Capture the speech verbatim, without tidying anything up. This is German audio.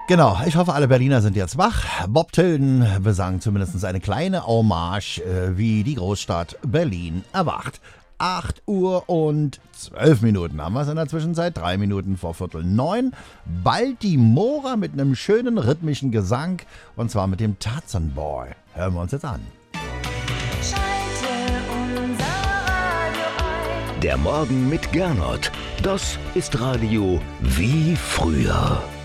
Genau, ich hoffe, alle Berliner sind jetzt wach. Bob Tilden besang zumindest eine kleine Hommage, äh, wie die Großstadt Berlin erwacht. acht Uhr und zwölf Minuten haben wir es in der Zwischenzeit. Drei Minuten vor Viertel neun. Bald die Mora mit einem schönen rhythmischen Gesang. Und zwar mit dem Tarzan Boy. Hören wir uns jetzt an. Schalte unser Radio ein. Der Morgen mit Gernot. Das ist Radio wie früher.